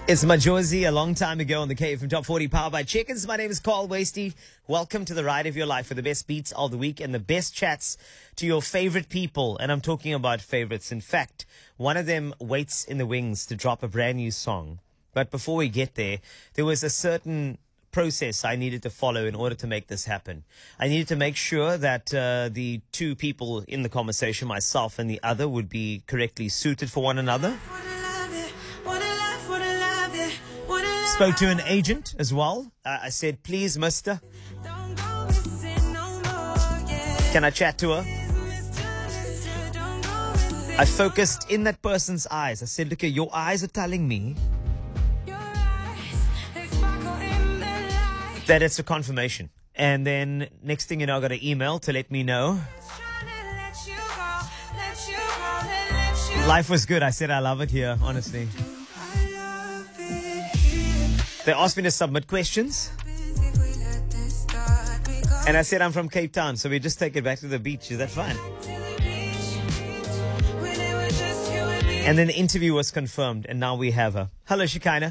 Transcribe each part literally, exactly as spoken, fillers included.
It's Majosi a long time ago on the K F M Top forty powered by Chickens. My name is Carl Wasty. Welcome to the ride of your life with the best beats of the week and the best chats to your favorite people. And I'm talking about favorites. In fact, one of them waits in the wings to drop a brand new song. But before we get there, there was a certain process I needed to follow in order to make this happen. I needed to make sure that uh, the two people in the conversation, myself and the other, would be correctly suited for one another. Spoke to an agent as well. Uh, I said, please, mister, can I chat to her? I focused in that person's eyes. I said, look, your eyes are telling me that it's a confirmation. And then next thing you know, I got an email to let me know. Life was good. I said, I love it here, honestly. They asked me to submit questions. And I said, I'm from Cape Town, so we just take it back to the beach. Is that fine? And then the interview was confirmed, and now we have her. Hello, Shekinah.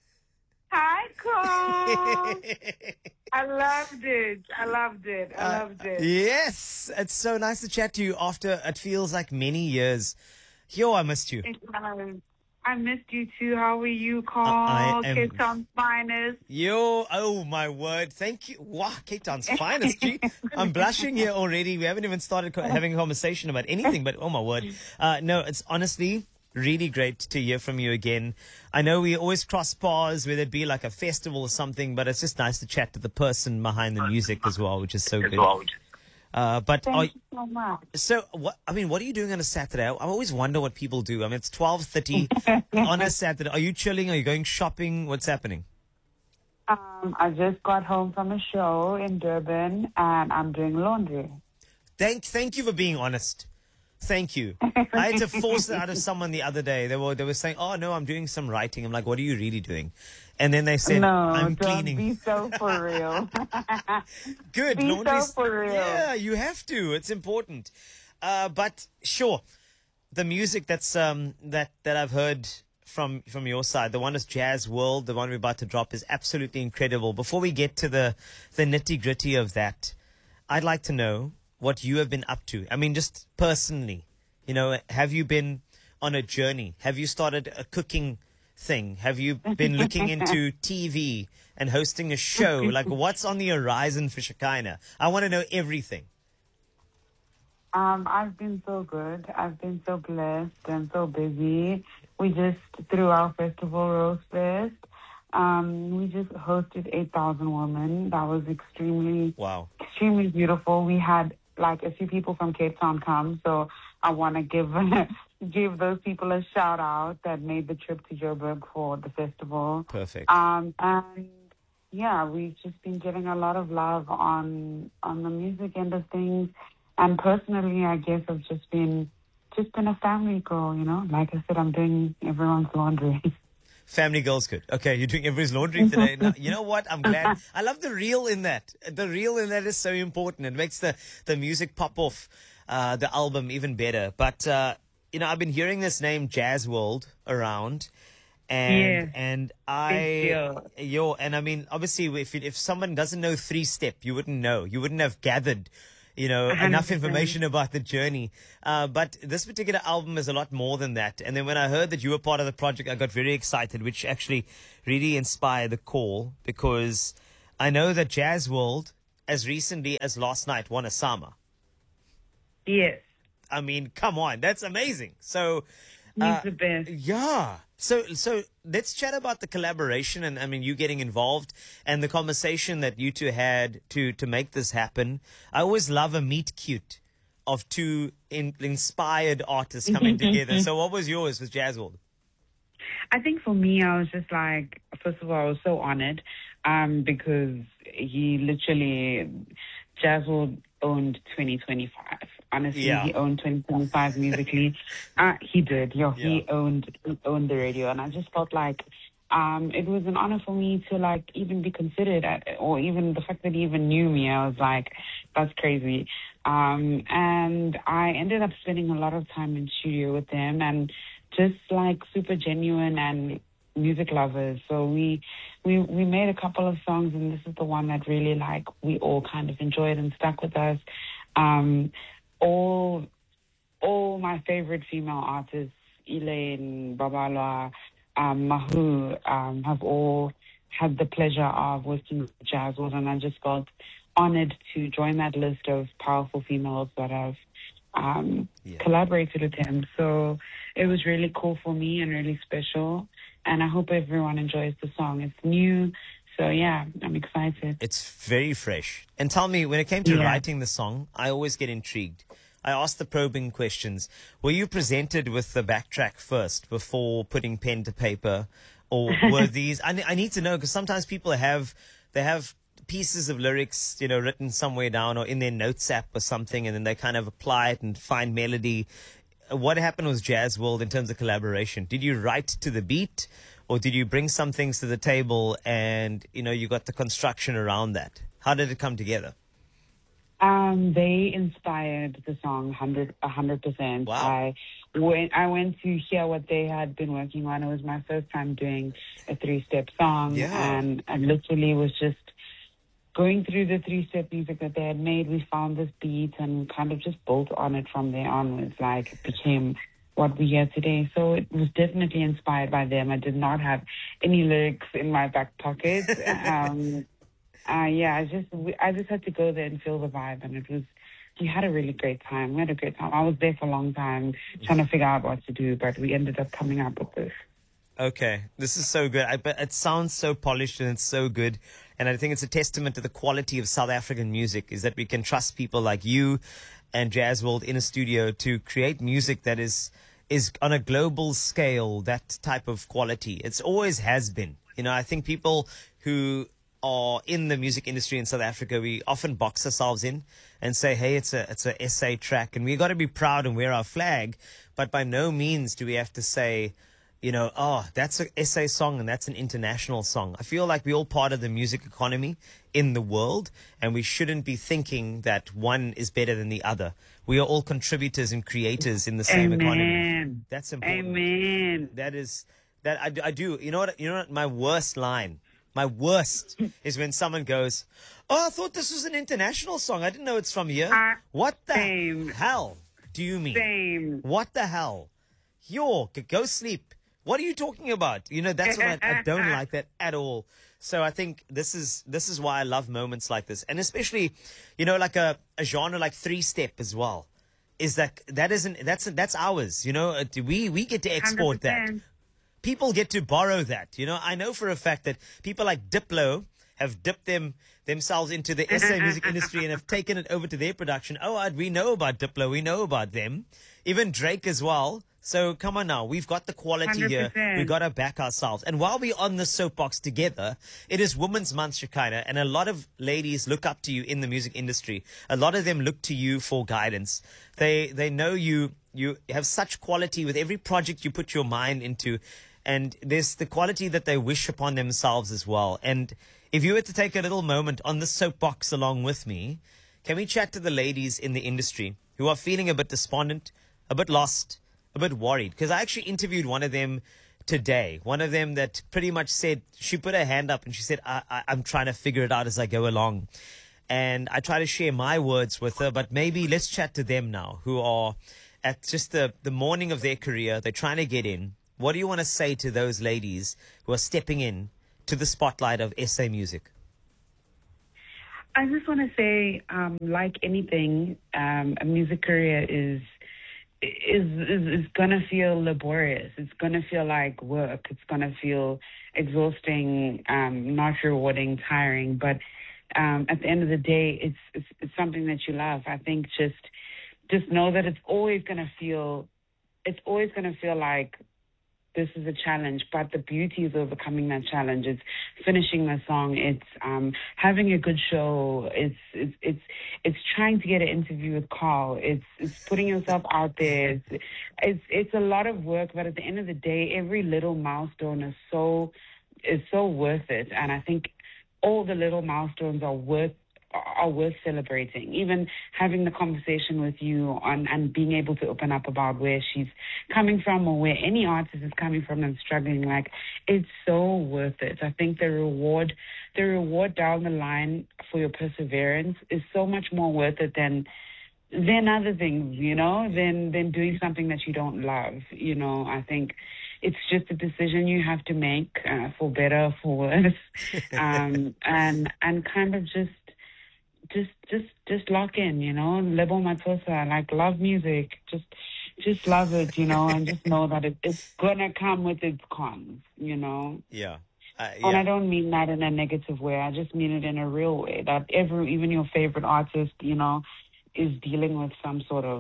Hi, Cole. I loved it. I loved it. I Uh, loved it. yes, it's so nice to chat to you after it feels like many years. Yo, I missed you. It was. I missed you too. How are you, Carl? I am- Cape Town's finest. Yo, oh my word. Thank you. Wow, Cape Town's finest. Gee, I'm blushing here already. We haven't even started co- having a conversation about anything, but oh my word. Uh, no, it's honestly really great to hear from you again. I know we always cross paths, whether it be like a festival or something, but it's just nice to chat to the person behind the music as well, which is so good. Uh, but Thank are, you so much. so what? I mean, what are you doing on a Saturday? I, I always wonder what people do. I mean, it's twelve thirty on a Saturday. Are you chilling? Are you going shopping? What's happening? Um, I just got home from a show in Durban, and I'm doing laundry. Thank, thank you for being honest. Thank you. I had to force it out of someone the other day. They were, they were saying, "Oh no, I'm doing some writing." I'm like, "What are you really doing?" And then they said, No, "I'm don't cleaning." be so for real. Good. be so Laundry's- for real. Yeah, you have to. It's important. Uh, but sure, the music that's um that that I've heard from from your side, the one is Jazz World, the one we're about to drop, is absolutely incredible. Before we get to the the nitty gritty of that, I'd like to know what you have been up to. I mean, just personally, you know, have you been on a journey? Have you started a cooking thing? Have you been looking into T V and hosting a show? Like, what's on the horizon for Shekinah? I want to know everything. Um, I've been so good. I've been so blessed and so busy. We just, through our festival, Rose Fest, um, we just hosted eight thousand women. That was extremely, Wow. extremely beautiful. We had, like, a few people from Cape Town come, so I want to give give those people a shout-out that made the trip to Joburg for the festival. Perfect. Um, and yeah, we've just been getting a lot of love on on the music end of things. And personally, I guess I've just been just been a family girl, you know. Like I said, I'm doing everyone's laundry. Family girl's good. Okay, you're doing everybody's laundry today. Now, you know what? I'm glad. I love the reel in that. The reel in that is so important. It makes the, the music pop off, uh, the album even better. But, uh, you know, I've been hearing this name Jazz World around. And, Yes. and Big I, deal. yo, and I mean, obviously, if, it- if someone doesn't know three step, you wouldn't know. You wouldn't have gathered, you know, one hundred enough percent. information about the journey. Uh, but this particular album is a lot more than that. And then when I heard that you were part of the project, I got very excited, which actually really inspired the call, because I know that Jazz World, as recently as last night, won a SAMA. Yes, I mean, come on, that's amazing. So, he's uh, the best. yeah. So, so let's chat about the collaboration and, I mean, you getting involved and the conversation that you two had to, to make this happen. I always love a meet cute of two in, inspired artists coming together. So what was yours with Jazz World? I think for me, I was just like, first of all, I was so honored um, because he literally, Jazzle owned twenty twenty-five. Honestly, Yeah. he owned twenty twenty-five musically. Uh, he did. Yo, he Yeah. owned he owned the radio. And I just felt like um, it was an honor for me to, like, even be considered, at, or even the fact that he even knew me. I was like, that's crazy. Um, and I ended up spending a lot of time in studio with them and just, like, super genuine and music lovers. So we we we made a couple of songs, and this is the one that really like we all kind of enjoyed and stuck with us. Um, all all my favorite female artists, Elaine, Babalwa, um, Mahu, um, have all had the pleasure of working with Jazz World, and I just felt honored to join that list of powerful females that have um, yeah. collaborated with him. So it was really cool for me and really special, and I hope everyone enjoys the song. It's new, so yeah, I'm excited. It's very fresh. And tell me, when it came to yeah. writing the song, I always get intrigued. I asked the probing questions. Were you presented with the backtrack first before putting pen to paper? Or were these, I, I need to know, because sometimes people have, they have pieces of lyrics, you know, written somewhere down or in their notes app or something, and then they kind of apply it and find melody. What happened was Jazz World in terms of collaboration? Did you write to the beat, or did you bring some things to the table and, you know, you got the construction around that? How did it come together? Um, they inspired the song hundred a hundred percent. Wow. I went I went to hear what they had been working on. It was my first time doing a three step song, yeah. and I literally was just going through the three step music that they had made. We found this beat and kind of just built on it from there onwards. Like it became what we hear today. So it was definitely inspired by them. I did not have any lyrics in my back pocket. um Uh, yeah, I just we, I just had to go there and feel the vibe, and it was we had a really great time. We had a great time. I was there for a long time trying to figure out what to do, but we ended up coming up with this. Okay, this is so good. I, but it sounds so polished and it's so good, and I think it's a testament to the quality of South African music, is that we can trust people like you and Jazz World in a studio to create music that is is on a global scale. That type of quality, it's always has been. You know, I think people who are in the music industry in South Africa, we often box ourselves in and say, hey, it's a it's a S A track, and we got to be proud and wear our flag, but by no means do we have to say, you know, oh, that's a S A song and that's an international song. I feel like we're all part of the music economy in the world, and we shouldn't be thinking that one is better than the other. We are all contributors and creators in the same Amen. economy. That's important. Amen. That is, that I, do- I do. You know what? You know what? My worst line. My worst is when someone goes, oh, I thought this was an international song. I didn't know it's from here. Uh, what the same. hell do you mean? Same. What the hell? Yo, g- go sleep. What are you talking about? You know, that's what I, I don't like that at all. So I think this is this is why I love moments like this. And especially, you know, like a, a genre like three step as well. Is that that isn't that's that's ours, you know? We we get to export one hundred percent. that. People get to borrow that. You know, I know for a fact that people like Diplo have dipped them themselves into the S A music industry and have taken it over to their production. Oh, uh, we know about Diplo. We know about them. Even Drake as well. So come on now. We've got the quality one hundred percent. here. We've got to back ourselves. And while we're on the soapbox together, it is Women's Month, Shekinah, and a lot of ladies look up to you in the music industry. A lot of them look to you for guidance. They, they know you, you have such quality with every project you put your mind into. And there's the quality that they wish upon themselves as well. And if you were to take a little moment on the soapbox along with me, can we chat to the ladies in the industry who are feeling a bit despondent, a bit lost, a bit worried? Because I actually interviewed one of them today. One of them that pretty much said, she put her hand up and she said, I, I, I'm trying to figure it out as I go along. And I try to share my words with her, but maybe let's chat to them now who are at just the, the morning of their career. They're trying to get in. What do you want to say to those ladies who are stepping in to the spotlight of S A music? I just want to say, um, like anything, um, a music career is is is, is going to feel laborious. It's going to feel like work. It's going to feel exhausting, um, not rewarding, tiring. But um, at the end of the day, it's, it's it's something that you love. I think just just know that it's always going to feel it's always going to feel like this is a challenge, but the beauty is overcoming that challenge. It's finishing the song. It's um, having a good show. It's it's it's it's trying to get an interview with Carl. It's it's putting yourself out there. It's it's it's a lot of work, but at the end of the day, every little milestone is so is so worth it. And I think all the little milestones are worth are worth celebrating. Even having the conversation with you on and being able to open up about where she's coming from or where any artist is coming from and struggling, like, it's so worth it. I think the reward, the reward down the line for your perseverance is so much more worth it than than other things, you know, than than doing something that you don't love. You know, I think it's just a decision you have to make, uh, for better or for worse, um, and and kind of just just just just lock in, you know, lebo matosa, like love music, just just love it, you know, and just know that it, it's gonna come with its cons, you know. Yeah. Uh, yeah. And I don't mean that in a negative way. I just mean it in a real way. That every, even your favorite artist, you know, is dealing with some sort of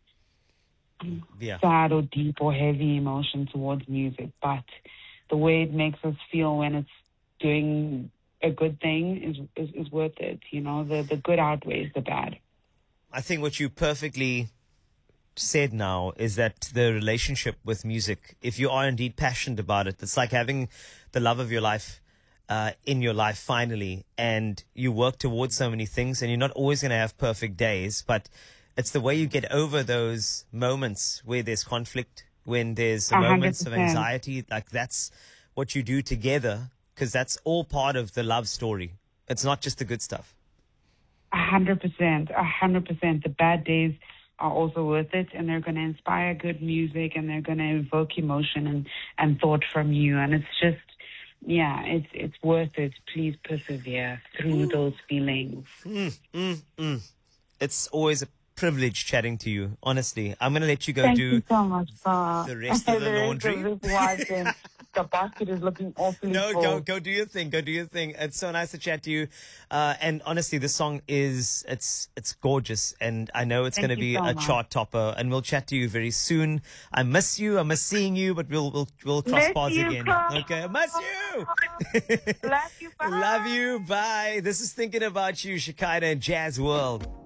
yeah. sad or deep or heavy emotion towards music. But the way it makes us feel when it's doing a good thing is, is, is worth it. You know, the, the good outweighs the bad. I think what you perfectly said now is that the relationship with music, if you are indeed passionate about it, it's like having the love of your life uh, in your life finally, and you work towards so many things, and you're not always going to have perfect days, but it's the way you get over those moments where there's conflict, when there's moments of anxiety. Like, that's what you do together, because that's all part of the love story. It's not just the good stuff. A hundred percent, a hundred percent. The bad days are also worth it, and they're going to inspire good music, and they're going to evoke emotion and, and thought from you. And it's just, yeah, it's it's worth it. Please persevere through those feelings. Mm, mm, mm. It's always a privilege chatting to you, honestly. I'm going to let you go Thank do you so much, Sarah. the rest of the, the laundry. Rest of this washing. The basket is looking awfully No, full. go go do your thing. Go do your thing. It's so nice to chat to you. Uh, and honestly, this song is it's it's gorgeous, and I know it's going to be so a much. chart topper. And we'll chat to you very soon. I miss you. I miss seeing you, but we'll we'll we'll cross Miss paths you, again. Carl. Okay, I miss you. Love you. Bye. Love you. Bye. This is Thinking About You, Shekinah and Jazz World.